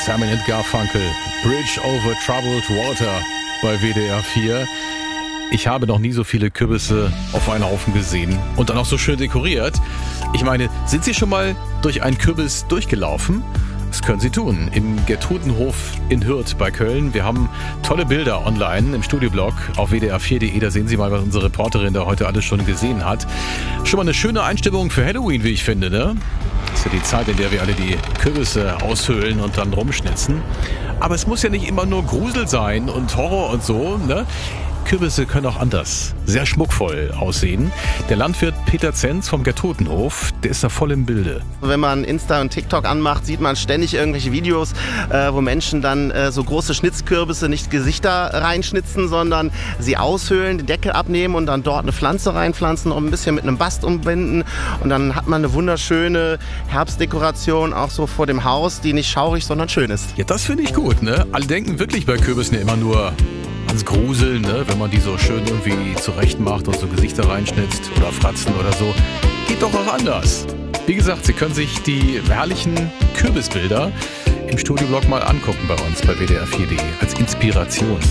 Simon & Garfunkel, Bridge over Troubled Water bei WDR 4. Ich habe noch nie so viele Kürbisse auf einen Haufen gesehen und dann auch so schön dekoriert. Ich meine, sind Sie schon mal durch einen Kürbis durchgelaufen? Das können Sie tun, im Gertrudenhof in Hürth bei Köln. Wir haben tolle Bilder online im Studioblog auf wdr4.de. Da sehen Sie mal, was unsere Reporterin da heute alles schon gesehen hat. Schon mal eine schöne Einstimmung für Halloween, wie ich finde, ne? Das ist ja die Zeit, in der wir alle die Kürbisse aushöhlen und dann rumschnitzen. Aber es muss ja nicht immer nur Grusel sein und Horror und so, ne? Kürbisse können auch anders, sehr schmuckvoll aussehen. Der Landwirt Peter Zenz vom Gertrudenhof, der ist da voll im Bilde. Wenn man Insta und TikTok anmacht, sieht man ständig irgendwelche Videos, wo Menschen dann so große Schnitzkürbisse nicht Gesichter reinschnitzen, sondern sie aushöhlen, den Deckel abnehmen und dann dort eine Pflanze reinpflanzen und ein bisschen mit einem Bast umbinden. Und dann hat man eine wunderschöne Herbstdekoration auch so vor dem Haus, die nicht schaurig, sondern schön ist. Ja, das finde ich gut, ne? Alle denken wirklich bei Kürbissen ja immer nur ans Gruseln, ne? Wenn man die so schön irgendwie zurecht macht und so Gesichter reinschnitzt oder Fratzen oder so. Geht doch auch anders. Wie gesagt, Sie können sich die herrlichen Kürbisbilder im Studioblog mal angucken bei uns bei wdr4.de als Inspiration.